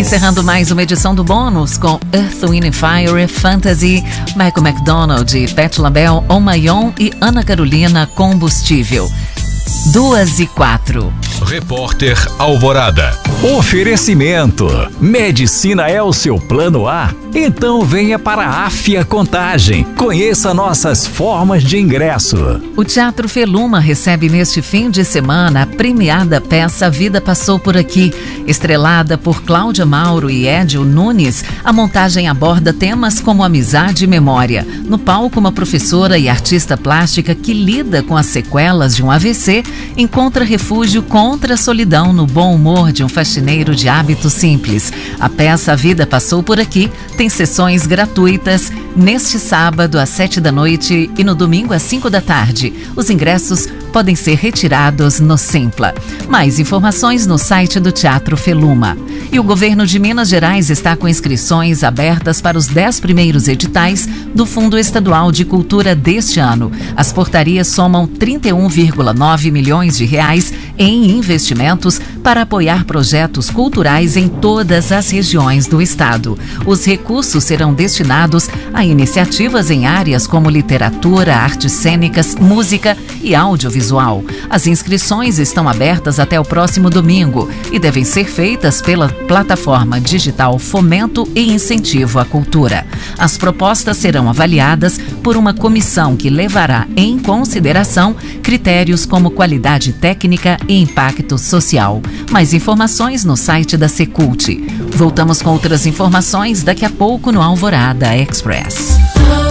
Encerrando mais uma edição do Bônus com Earth, Wind & Fire, Fantasy, Michael McDonald, Patti LaBelle, On My Own e Ana Carolina, Combustível. 2h04. Repórter Alvorada. Oferecimento. Medicina é o seu plano A? Então venha para a Afia Contagem. Conheça nossas formas de ingresso. O Teatro Feluma recebe neste fim de semana a premiada peça A Vida Passou Por Aqui. Estrelada por Cláudia Mauro e Edio Nunes, a montagem aborda temas como amizade e memória. No palco, uma professora e artista plástica que lida com as sequelas de um AVC encontra refúgio contra a solidão no bom humor de um faxineiro de hábitos simples. A peça A Vida Passou Por Aqui tem sessões gratuitas neste sábado às 7h e no domingo às 5h. Os ingressos podem ser retirados no Simpla. Mais informações no site do Teatro Feluma. E o governo de Minas Gerais está com inscrições abertas para os 10 primeiros editais do Fundo Estadual de Cultura deste ano. As portarias somam 31,9 milhões de reais em investimentos para apoiar projetos culturais em todas as regiões do estado. Os recursos serão destinados a iniciativas em áreas como literatura, artes cênicas, música e audiovisual. As inscrições estão abertas até o próximo domingo e devem ser feitas pela plataforma digital Fomento e Incentivo à Cultura. As propostas serão avaliadas por uma comissão que levará em consideração critérios como qualidade técnica e impacto social. Mais informações no site da Secult. Voltamos com outras informações daqui a pouco no Alvorada Express.